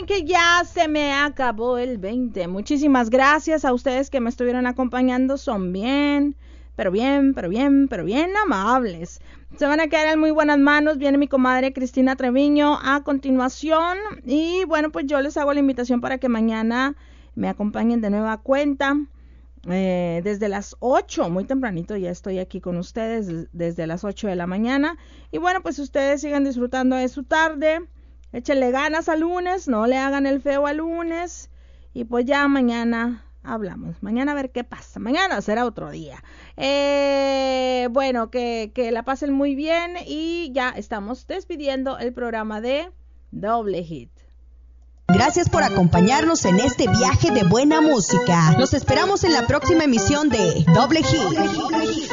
porque ya se me acabó el 20. Muchísimas gracias a ustedes que me estuvieron acompañando. Son bien amables. Se van a quedar en muy buenas manos. Viene mi comadre Cristina Treviño a continuación. Y bueno, pues yo les hago la invitación para que mañana me acompañen de nueva cuenta. Desde las 8, muy tempranito ya estoy aquí con ustedes, desde las 8 de la mañana. Y bueno, pues ustedes sigan disfrutando de su tarde. Échenle ganas al lunes, no le hagan el feo al lunes. Y pues ya mañana hablamos. Mañana a ver qué pasa. Mañana será otro día. Bueno, que la pasen muy bien. Y ya estamos despidiendo el programa de Doble Hit. Gracias por acompañarnos en este viaje de buena música. Los esperamos en la próxima emisión de Doble Hit.